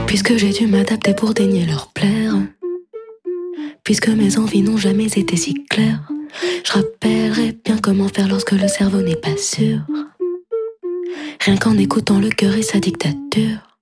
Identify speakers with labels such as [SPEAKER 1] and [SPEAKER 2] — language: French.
[SPEAKER 1] Puisque j'ai dû m'adapter pour daigner leur plaire, puisque mes envies n'ont jamais été si claires, je rappellerai bien comment faire lorsque le cerveau n'est pas sûr. Rien qu'en écoutant le cœur et sa dictature.